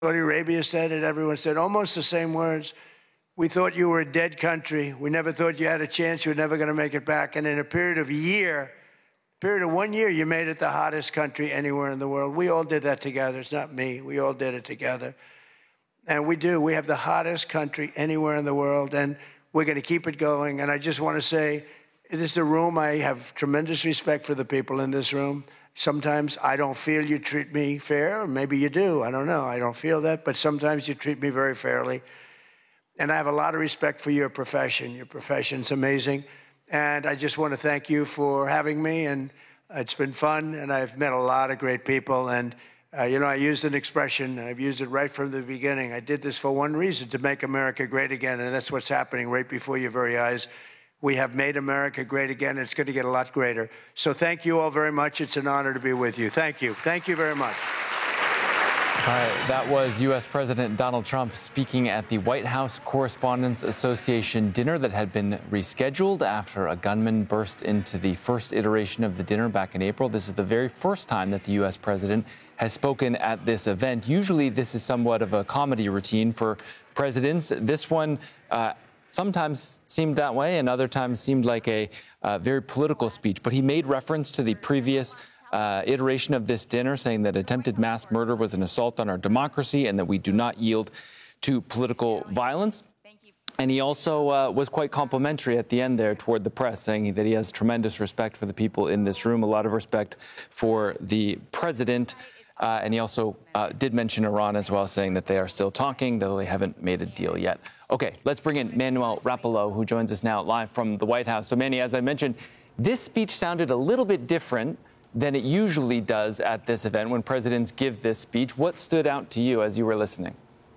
Saudi Arabia said it. Everyone said almost the same words. We thought you were a dead country. We never thought you had a chance. You were never going to make it back. And in a period of 1 year, you made it the hottest country anywhere in the world. We all did that together. It's not me. We all did it together. And we do. We have the hottest country anywhere in the world, and we're going to keep it going. And I just want to say, it is the room. I have tremendous respect for the people in this room. Sometimes I don't feel you treat me fair, or maybe you do. I don't know. I don't feel that, but sometimes you treat me very fairly. And I have a lot of respect for your profession. Your profession's amazing. And I just want to thank you for having me, and it's been fun, and I've met a lot of great people. And, I used an expression, and I've used it right from the beginning. I did this for one reason, to make America great again, and that's what's happening right before your very eyes. We have made America great again, and it's going to get a lot greater. So thank you all very much. It's an honor to be with you. Thank you. Thank you very much. All right, that was U.S. President Donald Trump speaking at the White House Correspondents Association dinner that had been rescheduled after a gunman burst into the first iteration of the dinner back in April. This is the very first time that the U.S. president has spoken at this event. Usually this is somewhat of a comedy routine for presidents. This one sometimes seemed that way, and other times seemed like a very political speech. But he made reference to the previous iteration of this dinner, saying that attempted mass murder was an assault on our democracy and that we do not yield to political violence. And he also was quite complimentary at the end there toward the press, saying that he has tremendous respect for the people in this room, a lot of respect for the president. And he also did mention Iran as well, saying that they are still talking, though they haven't made a deal yet. OK, let's bring in Manuel Rapallo, who joins us now live from the White House. So, Manny, as I mentioned, this speech sounded a little bit different than it usually does at this event when presidents give this speech. What stood out to you as you were listening?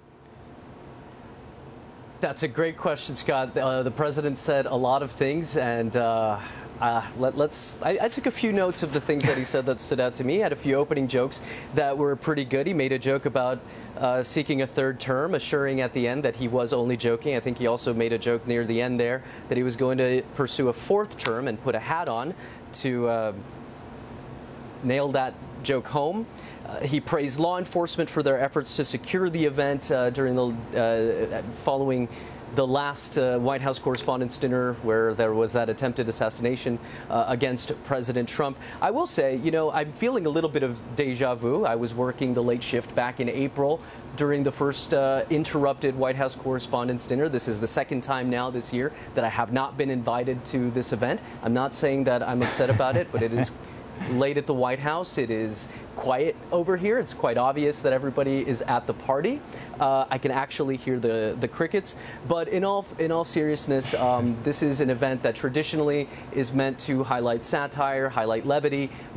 That's a great question, Scott. The president said a lot of things, and I took a few notes of the things that he said that stood out to me. He had a few opening jokes that were pretty good. He made a joke about seeking a third term, assuring at the end that he was only joking. I think he also made a joke near the end there that he was going to pursue a fourth term and put a hat on to nail that joke home. He praised law enforcement for their efforts to secure the event during the following the last White House Correspondents' Dinner, where there was that attempted assassination against President Trump. I will say, I'm feeling a little bit of deja vu. I was working the late shift back in April during the first interrupted White House Correspondents' Dinner. This is the second time now this year that I have not been invited to this event. I'm not saying that I'm upset about it, but it is late at the White House. It is quiet over here. It's quite obvious that everybody is at the party. I can actually hear the crickets. But in all seriousness, this is an event that traditionally is meant to highlight satire, highlight levity,